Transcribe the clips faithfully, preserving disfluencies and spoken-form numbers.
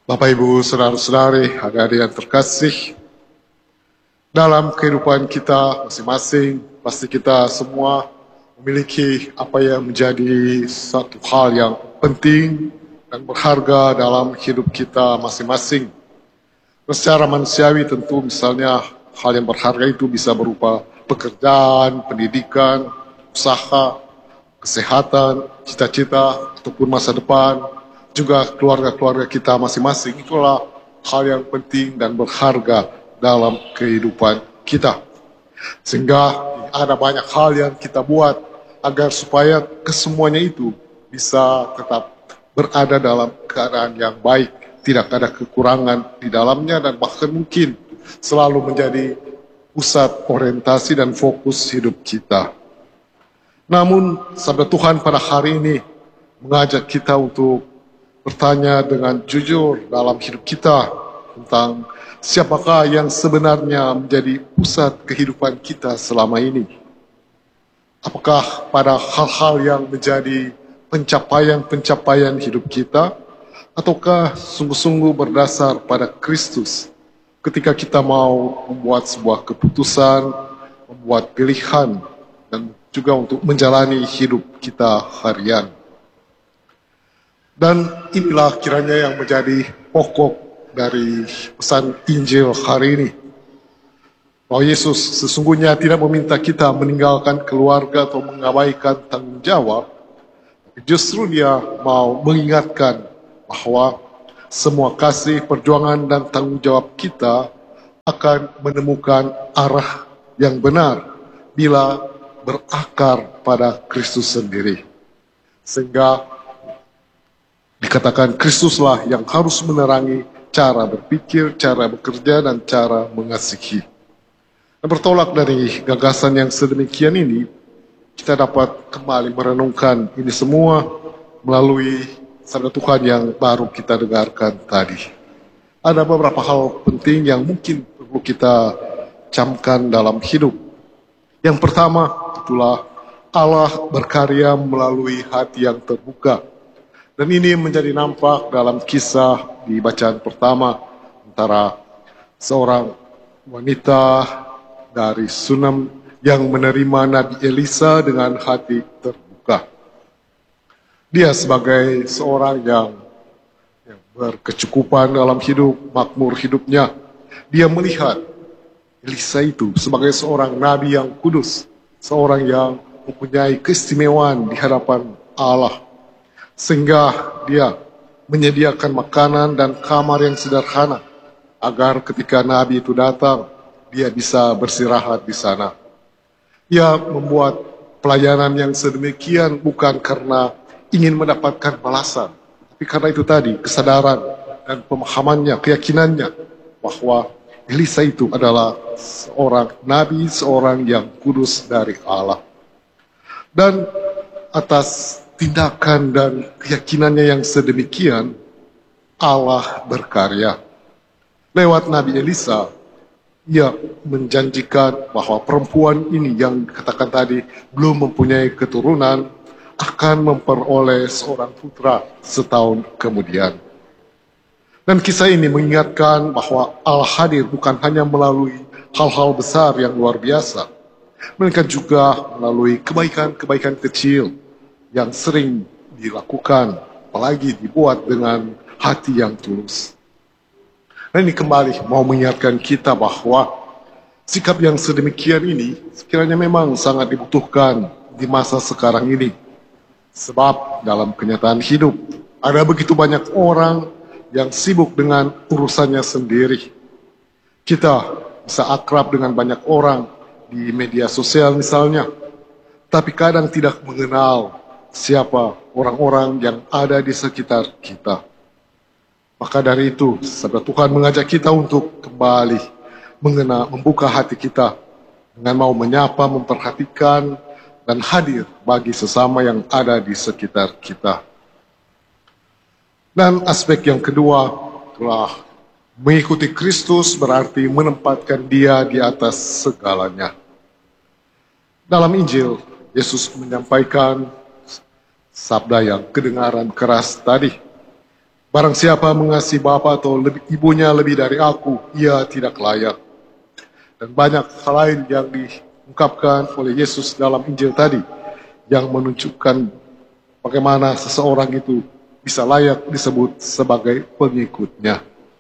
Bapak, Ibu, saudara-saudari, adik-adik yang terkasih, dalam kehidupan kita masing-masing, pasti kita semua memiliki apa yang menjadi satu hal yang penting dan berharga dalam hidup kita masing-masing. Secara manusiawi tentu misalnya hal yang berharga itu bisa berupa pekerjaan, pendidikan, usaha, kesehatan, cita-cita, ataupun masa depan, juga keluarga-keluarga kita masing-masing. Itulah hal yang penting dan berharga dalam kehidupan kita. Sehingga ada banyak hal yang kita buat agar supaya kesemuanya itu bisa tetap berada dalam keadaan yang baik, tidak ada kekurangan di dalamnya, dan bahkan mungkin selalu menjadi pusat orientasi dan fokus hidup kita. Namun sabda Tuhan pada hari ini mengajak kita untuk bertanya dengan jujur dalam hidup kita tentang siapakah yang sebenarnya menjadi pusat kehidupan kita selama ini. Apakah pada hal-hal yang menjadi pencapaian-pencapaian hidup kita, ataukah sungguh-sungguh berdasar pada Kristus ketika kita mau membuat sebuah keputusan, membuat pilihan, dan juga untuk menjalani hidup kita harian. Dan inilah kiranya yang menjadi pokok dari pesan Injil hari ini. Bahwa Yesus sesungguhnya tidak meminta kita meninggalkan keluarga atau mengabaikan tanggung jawab, justru dia mau mengingatkan bahwa semua kasih, perjuangan, dan tanggung jawab kita akan menemukan arah yang benar bila berakar pada Kristus sendiri. Sehingga dikatakan Kristuslah yang harus menerangi cara berpikir, cara bekerja, dan cara mengasihi. Dan bertolak dari gagasan yang sedemikian ini, kita dapat kembali merenungkan ini semua melalui sabda Tuhan yang baru kita dengarkan tadi. Ada beberapa hal penting yang mungkin perlu kita camkan dalam hidup. Yang pertama, itulah Allah berkarya melalui hati yang terbuka. Dan ini menjadi nampak dalam kisah di bacaan pertama antara seorang wanita dari Sunam yang menerima Nabi Elisa dengan hati terbuka. Dia sebagai seorang yang, yang berkecukupan dalam hidup, makmur hidupnya, dia melihat Elisa itu sebagai seorang nabi yang kudus, seorang yang mempunyai keistimewaan di hadapan Allah. Sehingga dia menyediakan makanan dan kamar yang sederhana agar ketika nabi itu datang, dia bisa bersirahat di sana. Ia membuat pelayanan yang sedemikian bukan karena ingin mendapatkan balasan, tapi karena itu tadi, kesadaran dan pemahamannya, keyakinannya bahwa Elisa itu adalah seorang nabi, seorang yang kudus dari Allah. Dan atas tindakan dan keyakinannya yang sedemikian, Allah berkarya. Lewat Nabi Elisa, ia menjanjikan bahwa perempuan ini yang dikatakan tadi belum mempunyai keturunan akan memperoleh seorang putra setahun kemudian. Dan kisah ini mengingatkan bahwa Allah hadir bukan hanya melalui hal-hal besar yang luar biasa, melainkan juga melalui kebaikan-kebaikan kecil yang sering dilakukan, apalagi dibuat dengan hati yang tulus. Dan ini kembali mau mengingatkan kita bahwa sikap yang sedemikian ini sekiranya memang sangat dibutuhkan di masa sekarang ini. Sebab dalam kenyataan hidup ada begitu banyak orang yang sibuk dengan urusannya sendiri. Kita bisa akrab dengan banyak orang di media sosial misalnya, tapi kadang tidak mengenal siapa orang-orang yang ada di sekitar kita. Maka dari itu, sabda Tuhan mengajak kita untuk kembali mengena, membuka hati kita dengan mau menyapa, memperhatikan, dan hadir bagi sesama yang ada di sekitar kita. Dan aspek yang kedua itulah mengikuti Kristus berarti menempatkan Dia di atas segalanya. Dalam Injil, Yesus menyampaikan sabda yang kedengaran keras tadi. Barang siapa mengasihi bapa atau lebih, ibunya lebih dari aku, ia tidak layak. Dan banyak hal lain yang diungkapkan oleh Yesus dalam Injil tadi, yang menunjukkan bagaimana seseorang itu bisa layak disebut sebagai pengikutnya.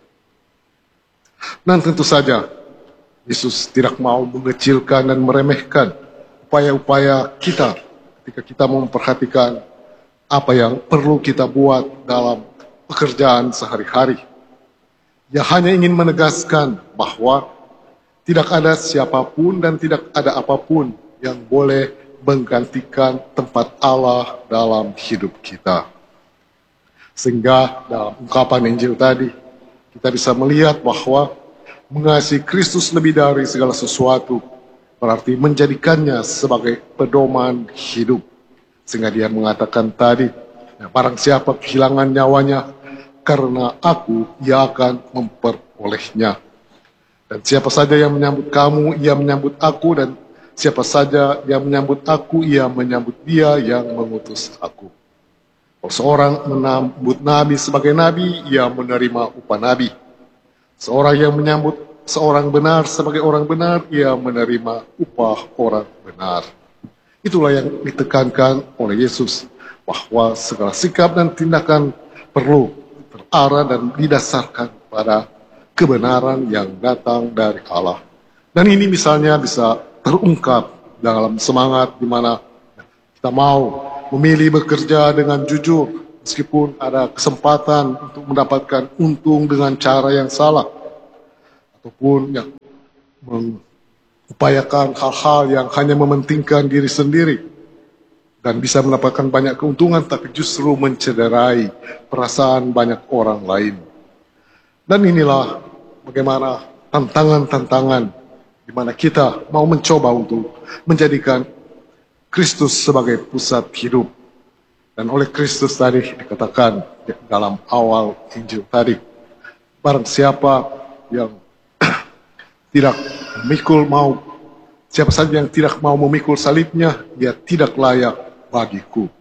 Dan tentu saja, Yesus tidak mau mengecilkan dan meremehkan upaya-upaya kita ketika kita memperhatikan apa yang perlu kita buat dalam pekerjaan sehari-hari. Ia hanya ingin menegaskan bahwa tidak ada siapapun dan tidak ada apapun yang boleh menggantikan tempat Allah dalam hidup kita. Sehingga dalam ungkapan Injil tadi, kita bisa melihat bahwa mengasihi Kristus lebih dari segala sesuatu berarti menjadikannya sebagai pedoman hidup. Sehingga dia mengatakan tadi, barang siapa kehilangan nyawanya karena aku, ia akan memperolehnya. Dan siapa saja yang menyambut kamu, ia menyambut aku, dan siapa saja yang menyambut aku, ia menyambut dia yang mengutus aku. Kalau seorang menyambut nabi sebagai nabi, ia menerima upah nabi. Seorang yang menyambut seorang benar sebagai orang benar, ia menerima upah orang benar. Itulah yang ditekankan oleh Yesus, bahwa segala sikap dan tindakan perlu terarah dan didasarkan pada kebenaran yang datang dari Allah. Dan ini misalnya bisa terungkap dalam semangat di mana kita mau memilih bekerja dengan jujur, meskipun ada kesempatan untuk mendapatkan untung dengan cara yang salah, ataupun yang mengupayakan hal-hal yang hanya mementingkan diri sendiri dan bisa mendapatkan banyak keuntungan, tapi justru mencederai perasaan banyak orang lain. Dan inilah bagaimana tantangan-tantangan di mana kita mau mencoba untuk menjadikan Kristus sebagai pusat hidup. Dan oleh Kristus tadi dikatakan dalam awal Injil tadi, barang siapa yang tidak memikul mau, siapa saja yang tidak mau memikul salibnya, dia tidak layak bagiku.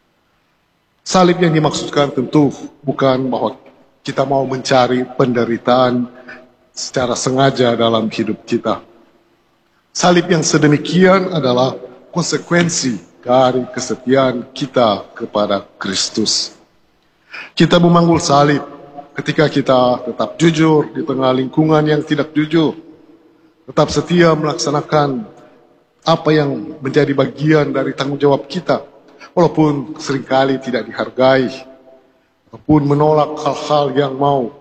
Salib yang dimaksudkan tentu bukan bahwa kita mau mencari penderitaan secara sengaja dalam hidup kita. Salib yang sedemikian adalah konsekuensi dari kesetiaan kita kepada Kristus. Kita memanggul salib ketika kita tetap jujur di tengah lingkungan yang tidak jujur, tetap setia melaksanakan apa yang menjadi bagian dari tanggung jawab kita, walaupun seringkali tidak dihargai, ataupun menolak hal-hal yang mau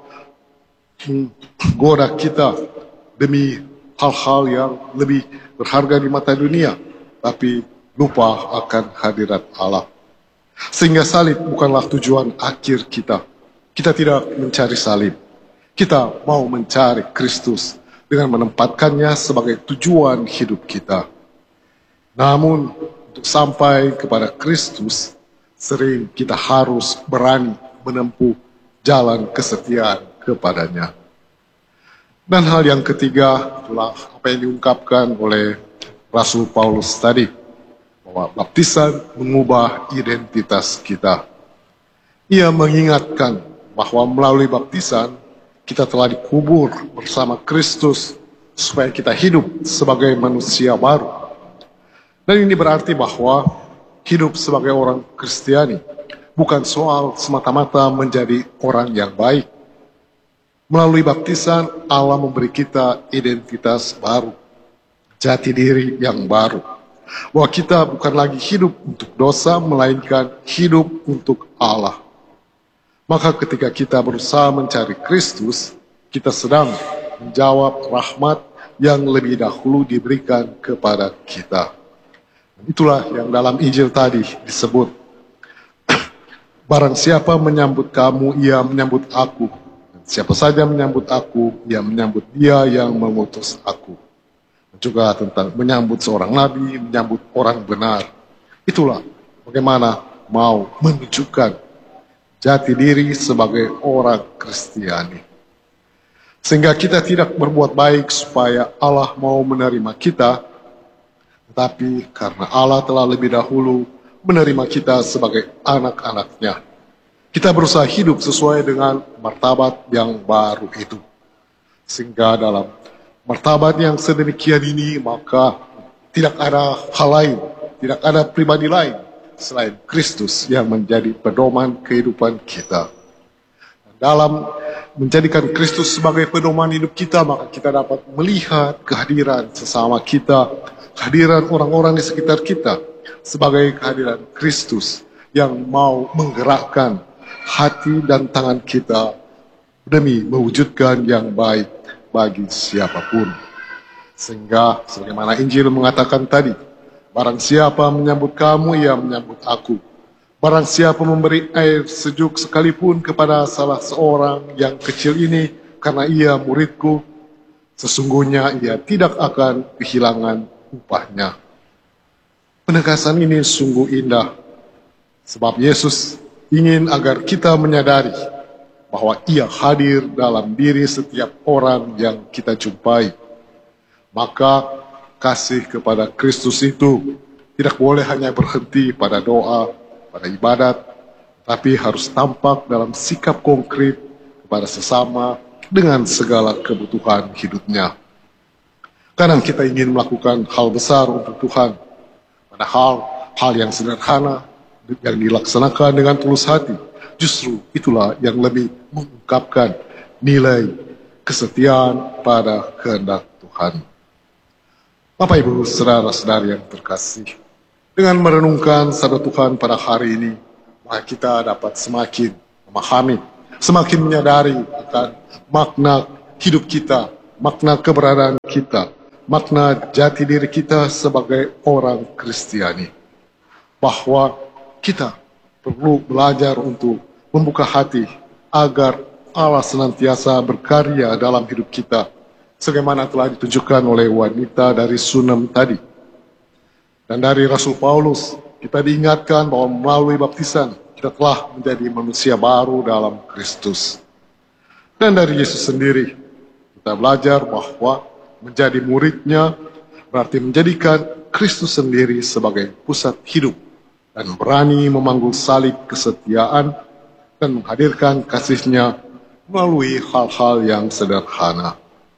menggoda kita demi hal-hal yang lebih berharga di mata dunia, tapi lupa akan hadirat Allah. Sehingga salib bukanlah tujuan akhir kita. Kita tidak mencari salib. Kita mau mencari Kristus dengan menempatkannya sebagai tujuan hidup kita. Namun, untuk sampai kepada Kristus, sering kita harus berani menempuh jalan kesetiaan kepadanya. Dan hal yang ketiga adalah apa yang diungkapkan oleh Rasul Paulus tadi, bahwa baptisan mengubah identitas kita. Ia mengingatkan bahwa melalui baptisan kita telah dikubur bersama Kristus supaya kita hidup sebagai manusia baru. Dan ini berarti bahwa hidup sebagai orang Kristiani bukan soal semata-mata menjadi orang yang baik. Melalui baptisan, Allah memberi kita identitas baru, jati diri yang baru. Bahwa kita bukan lagi hidup untuk dosa, melainkan hidup untuk Allah. Maka ketika kita berusaha mencari Kristus, kita sedang menjawab rahmat yang lebih dahulu diberikan kepada kita. Itulah yang dalam Injil tadi disebut, barang siapa menyambut kamu, ia menyambut aku. Siapa saja menyambut aku, ia menyambut dia yang mengutus aku. Juga tentang menyambut seorang nabi, menyambut orang benar. Itulah bagaimana mau menunjukkan jati diri sebagai orang Kristiani. Sehingga kita tidak berbuat baik supaya Allah mau menerima kita, tetapi karena Allah telah lebih dahulu menerima kita sebagai anak-anaknya. Kita berusaha hidup sesuai dengan martabat yang baru itu. Sehingga dalam martabat yang sedemikian ini, maka tidak ada hal lain, tidak ada pribadi lain selain Kristus yang menjadi pedoman kehidupan kita. Dalam menjadikan Kristus sebagai pedoman hidup kita, maka kita dapat melihat kehadiran sesama kita, kehadiran orang-orang di sekitar kita, sebagai kehadiran Kristus yang mau menggerakkan hati dan tangan kita demi mewujudkan yang baik bagi siapapun. Sehingga sebagaimana Injil mengatakan tadi, barang siapa menyambut kamu, ia menyambut aku. Barang siapa memberi air sejuk sekalipun kepada salah seorang yang kecil ini, karena ia muridku, sesungguhnya ia tidak akan kehilangan upahnya. Penegasan ini sungguh indah, sebab Yesus ingin agar kita menyadari bahwa ia hadir dalam diri setiap orang yang kita jumpai. Maka kasih kepada Kristus itu tidak boleh hanya berhenti pada doa, pada ibadat, tapi harus tampak dalam sikap konkret kepada sesama dengan segala kebutuhan hidupnya. Kadang kita ingin melakukan hal besar untuk Tuhan, padahal hal yang sederhana yang dilaksanakan dengan tulus hati, justru itulah yang lebih mengungkapkan nilai kesetiaan pada kehendak Tuhan. Bapak Ibu, saudara-saudari yang terkasih, dengan merenungkan sabda Tuhan pada hari ini, maka kita dapat semakin memahami, semakin menyadari akan makna hidup kita, makna keberadaan kita, makna jati diri kita sebagai orang Kristiani. Bahwa kita perlu belajar untuk membuka hati agar Allah senantiasa berkarya dalam hidup kita, sebagaimana telah ditunjukkan oleh wanita dari Sunem tadi. Dan dari Rasul Paulus, kita diingatkan bahwa melalui baptisan, kita telah menjadi manusia baru dalam Kristus. Dan dari Yesus sendiri, kita belajar bahwa menjadi muridnya berarti menjadikan Kristus sendiri sebagai pusat hidup dan berani memanggul salib kesetiaan dan menghadirkan kasih-Nya melalui hal-hal yang sederhana.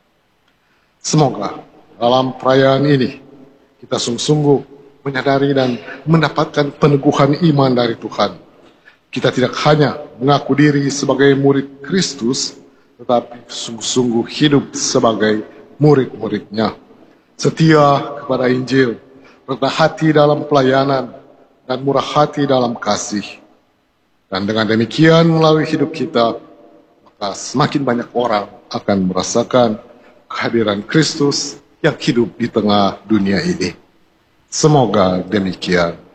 Semoga dalam perayaan ini kita sungguh-sungguh menyadari dan mendapatkan peneguhan iman dari Tuhan. Kita tidak hanya mengaku diri sebagai murid Kristus, tetapi sungguh-sungguh hidup sebagai murid-murid-Nya. Setia kepada Injil, rendah hati dalam pelayanan, dan murah hati dalam kasih. Dan dengan demikian melalui hidup kita, maka semakin banyak orang akan merasakan kehadiran Kristus yang hidup di tengah dunia ini. Semoga demikian.